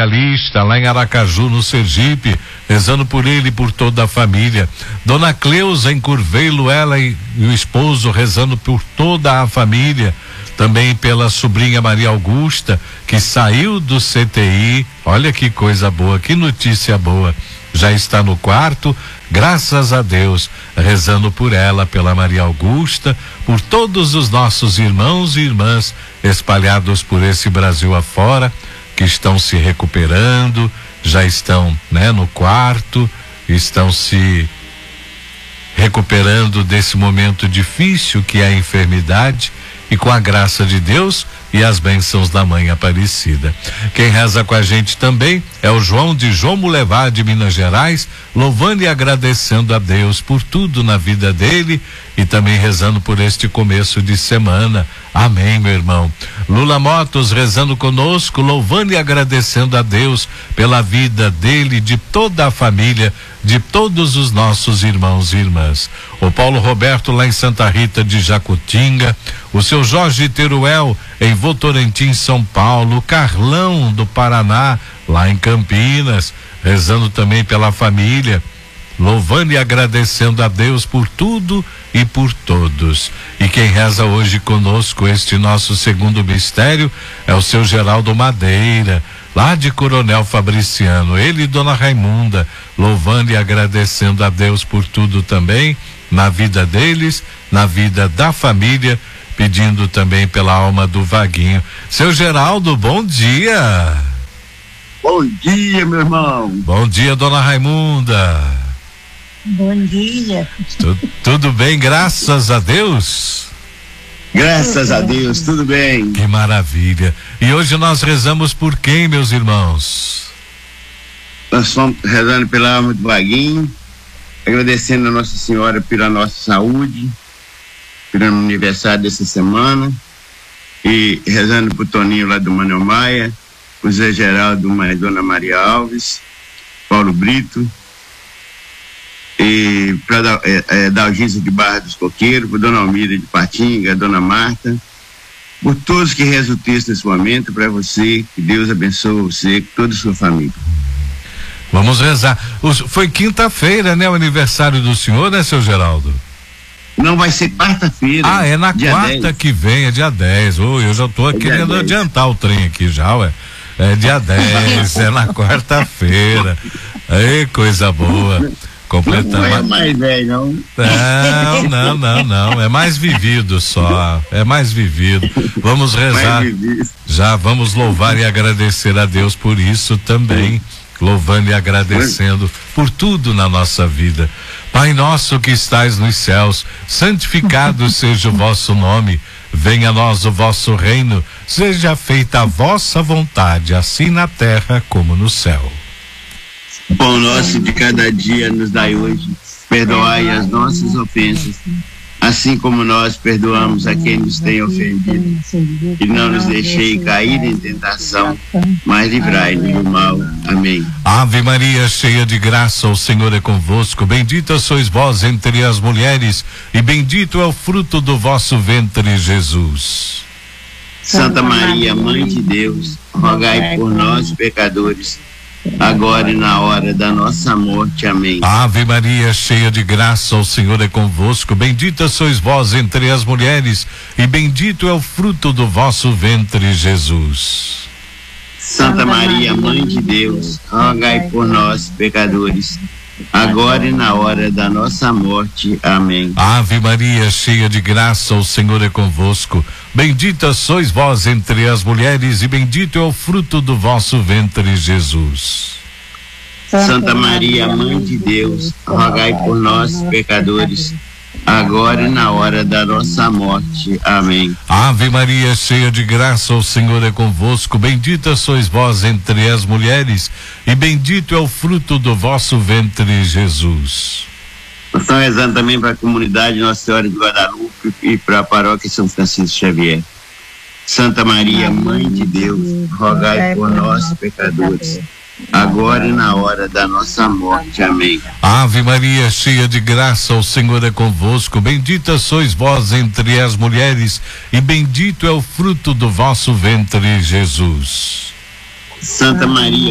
evangelista, lá em Aracaju, no Sergipe, rezando por ele e por toda a família. Dona Cleusa em Curvelo, ela e o esposo rezando por toda a família. Também pela sobrinha Maria Augusta, que saiu do CTI. Olha que coisa boa, que notícia boa. Já está no quarto, graças a Deus, rezando por ela, pela Maria Augusta, por todos os nossos irmãos e irmãs espalhados por esse Brasil afora, que estão se recuperando, já estão, no quarto, estão se recuperando desse momento difícil que é a enfermidade, e com a graça de Deus e as bênçãos da Mãe Aparecida. Quem reza com a gente também é o João de João Mulevá, de Minas Gerais, louvando e agradecendo a Deus por tudo na vida dele e também rezando por este começo de semana. Amém, meu irmão. Lula Motos rezando conosco, louvando e agradecendo a Deus pela vida dele, de toda a família, de todos os nossos irmãos e irmãs. O Paulo Roberto lá em Santa Rita de Jacutinga, o seu Jorge Teruel em Votorantim, São Paulo, o Carlão do Paraná, lá em Campinas, rezando também pela família, louvando e agradecendo a Deus por tudo e por todos. E quem reza hoje conosco este nosso segundo mistério é o seu Geraldo Madeira, lá de Coronel Fabriciano, ele e Dona Raimunda, louvando e agradecendo a Deus por tudo também, na vida deles, na vida da família, pedindo também pela alma do Vaguinho. Seu Geraldo, bom dia. Bom dia, meu irmão. Bom dia, Dona Raimunda. Bom dia. Tudo bem, graças a Deus? Graças a Deus, tudo bem. Que maravilha. E hoje nós rezamos por quem, meus irmãos? Nós estamos rezando pela alma do Vaguinho, agradecendo a Nossa Senhora pela nossa saúde, pelo aniversário dessa semana, e rezando pro Toninho lá do Manuel Maia, o Zé Geraldo, Dona Maria Alves, Paulo Brito, e para Dalgisa de Barra dos Coqueiros, por Dona Almira de Patinga, Dona Marta, por todos que rezam o texto nesse momento, para você, que Deus abençoe você e toda a sua família. Vamos rezar. Foi quinta-feira, o aniversário do senhor, seu Geraldo? Não, vai ser quarta-feira. Ah, é na quarta 10. Que vem, é dia 10. Eu já tô querendo adiantar o trem aqui já, ué. É dia 10, é na quarta-feira. Ei, coisa boa. Completamente. Não é mais velho, não. Não. É mais vivido só. É mais vivido. Vamos rezar. Já vamos louvar e agradecer a Deus por isso também. Louvando e agradecendo por tudo na nossa vida. Pai nosso que estais nos céus, santificado seja o vosso nome. Venha a nós o vosso reino. Seja feita a vossa vontade, assim na terra como no céu. O pão nosso de cada dia nos dai hoje. Perdoai as nossas ofensas, assim como nós perdoamos a quem nos tem ofendido. E não nos deixei cair em tentação, mas livrai-nos do mal. Amém. Ave Maria, cheia de graça, o Senhor é convosco. Bendita sois vós entre as mulheres, e bendito é o fruto do vosso ventre, Jesus. Santa Maria, Mãe de Deus, rogai por nós, pecadores, agora e na hora da nossa morte. Amém. Ave Maria, cheia de graça, o Senhor é convosco. Bendita sois vós entre as mulheres, e bendito é o fruto do vosso ventre, Jesus. Santa Maria, Mãe de Deus, rogai por nós, pecadores, agora e na hora da nossa morte. Amém. Ave Maria, cheia de graça, o Senhor é convosco. Bendita sois vós entre as mulheres, e bendito é o fruto do vosso ventre, Jesus. Santa Maria, Mãe de Deus, rogai por nós, pecadores, agora e na hora da nossa morte. Amém. Ave Maria, cheia de graça, o Senhor é convosco. Bendita sois vós entre as mulheres, e bendito é o fruto do vosso ventre, Jesus. Nós estamos rezando também para a comunidade Nossa Senhora de Guadalupe e para a paróquia São Francisco Xavier. Santa Maria, Mãe de Deus, rogai por nós, pecadores, agora e na hora da nossa morte. Amém. Ave Maria, cheia de graça, o Senhor é convosco. Bendita sois vós entre as mulheres, e bendito é o fruto do vosso ventre, Jesus. Santa Maria,